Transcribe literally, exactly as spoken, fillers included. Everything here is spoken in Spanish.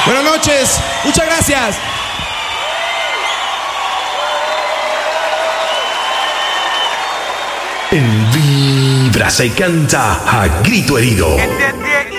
Buenas noches, muchas gracias. En Vibra se canta a grito herido.